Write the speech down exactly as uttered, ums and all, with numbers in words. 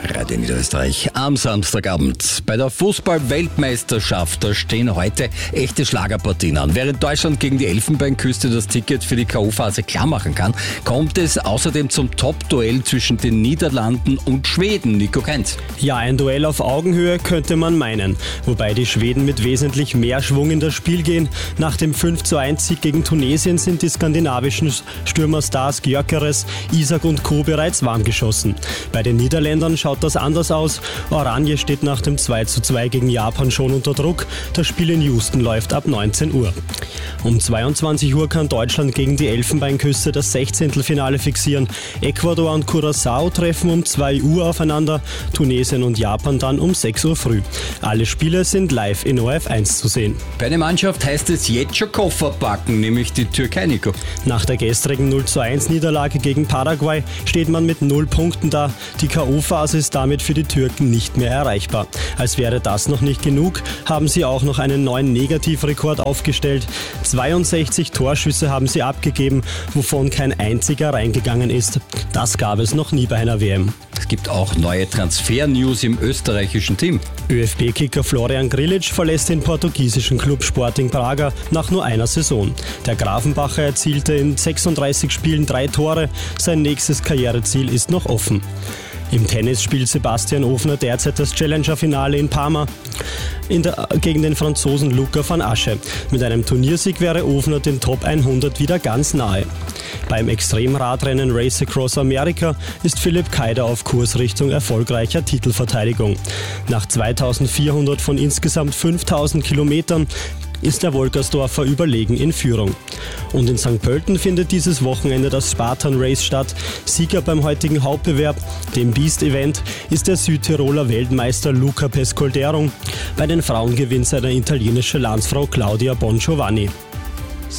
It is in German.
Radio Niederösterreich am Samstagabend. Bei der Fußball-Weltmeisterschaft, da stehen heute echte Schlagerpartien an. Während Deutschland gegen die Elfenbeinküste das Ticket für die K O-Phase klar machen kann, kommt es außerdem zum Top-Duell zwischen den Niederlanden und Schweden. Nico Krenz. Ja, ein Duell auf Augenhöhe könnte man meinen. Wobei die Schweden mit wesentlich mehr Schwung in das Spiel gehen. Nach dem fünf zu eins Sieg gegen Tunesien sind die skandinavischen Stürmerstars Gyökeres, Isak und Co. bereits warm geschossen. Bei den Niederländern schaut das anders aus. Oranje steht nach dem zwei zu zwei gegen Japan schon unter Druck. Das Spiel in Houston läuft ab neunzehn Uhr. Um zweiundzwanzig Uhr kann Deutschland gegen die Elfenbeinküste das Sechzehntelfinale fixieren. Ecuador und Curaçao treffen um zwei Uhr aufeinander, Tunesien und Japan dann um sechs Uhr früh. Alle Spiele sind live in O R F eins zu sehen. Bei der Mannschaft heißt es jetzt schon Koffer packen, nämlich die Türkei, Nico. Nach der gestrigen null zu eins Niederlage gegen Paraguay steht man mit null Punkten da. Die K O-Phase ist damit für die Türken nicht mehr erreichbar. Als wäre das noch nicht genug, haben sie auch noch einen neuen Negativrekord aufgestellt. zweiundsechzig Torschüsse haben sie abgegeben, wovon kein einziger reingegangen ist. Das gab es noch nie bei einer W M. Es gibt auch neue Transfer-News im österreichischen Team. ÖFB-Kicker Florian Grillitsch verlässt den portugiesischen Club Sporting Braga nach nur einer Saison. Der Grafenbacher erzielte in sechsunddreißig Spielen drei Tore. Sein nächstes Karriereziel ist noch offen. Im Tennis spielt Sebastian Ofner derzeit das Challenger-Finale in Parma in der, gegen den Franzosen Luca van Assche. Mit einem Turniersieg wäre Ofner den Top hundert wieder ganz nahe. Beim Extremradrennen Race Across America ist Philipp Keider auf Kurs Richtung erfolgreicher Titelverteidigung. Nach zweitausendvierhundert von insgesamt fünftausend Kilometern ist der Wolkersdorfer überlegen in Führung. Und in Sankt Pölten findet dieses Wochenende das Spartan Race statt. Sieger beim heutigen Hauptbewerb, dem Beast-Event, ist der Südtiroler Weltmeister Luca Pescoldero. Bei den Frauen gewinnt seine italienische Landsfrau Claudia Bongiovanni.